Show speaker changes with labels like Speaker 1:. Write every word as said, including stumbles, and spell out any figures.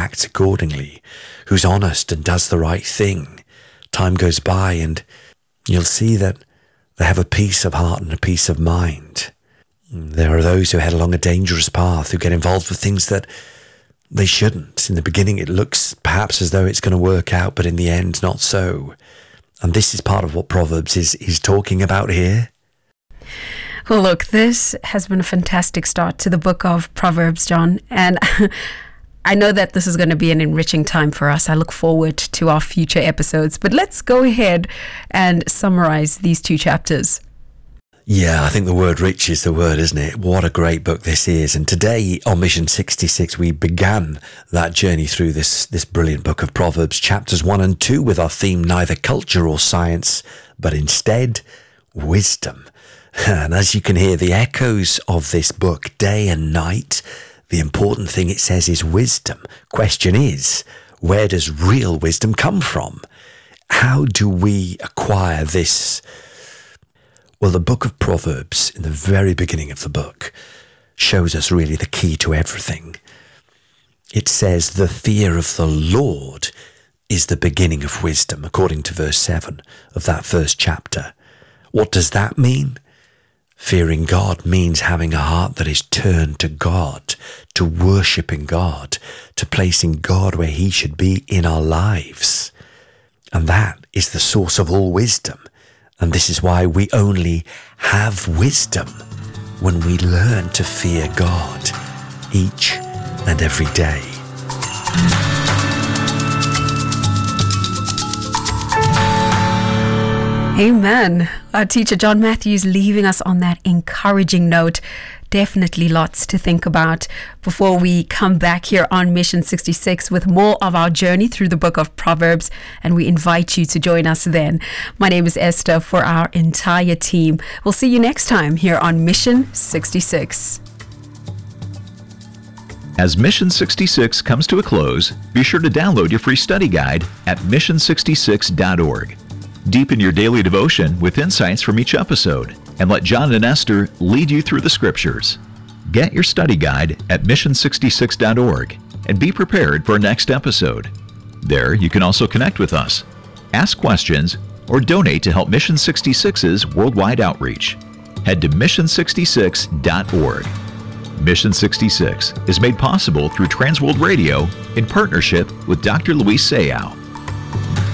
Speaker 1: acts accordingly, who's honest and does the right thing. Time goes by and you'll see that they have a peace of heart and a peace of mind. There are those who head along a dangerous path, who get involved with things that they shouldn't. In the beginning, it looks perhaps as though it's going to work out, but in the end, not so. And this is part of what Proverbs is, is talking about here.
Speaker 2: Well, look, this has been a fantastic start to the book of Proverbs, John. And I know that this is going to be an enriching time for us. I look forward to our future episodes. But let's go ahead and summarize these two chapters.
Speaker 1: Yeah, I think the word rich is the word, isn't it? What a great book this is. And today on Mission sixty-six, we began that journey through this, this brilliant book of Proverbs, chapters one and two, with our theme, neither culture or science, but instead wisdom. And as you can hear, the echoes of this book day and night, the important thing it says is wisdom. Question is, where does real wisdom come from? How do we acquire this? Well, the book of Proverbs, in the very beginning of the book, shows us really the key to everything. It says, the fear of the Lord is the beginning of wisdom, according to verse seven of that first chapter. What does that mean? Fearing God means having a heart that is turned to God, to worshipping God, to placing God where he should be in our lives. And that is the source of all wisdom. And this is why we only have wisdom when we learn to fear God each and every day.
Speaker 2: Amen. Our teacher John Matthews leaving us on that encouraging note. Definitely lots to think about before we come back here on Mission sixty-six with more of our journey through the book of Proverbs, and we invite you to join us then. My name is Esther for our entire team. We'll see you next time here on Mission sixty-six.
Speaker 3: As Mission sixty-six comes to a close, be sure to download your free study guide at mission sixty-six dot org. Deepen your daily devotion with insights from each episode, and let John and Esther lead you through the scriptures. Get your study guide at mission sixty-six dot org and be prepared for our next episode. There you can also connect with us, ask questions, or donate to help Mission sixty-six's worldwide outreach. Head to mission sixty-six dot org. Mission sixty-six is made possible through Transworld Radio in partnership with Doctor Luis Sayao.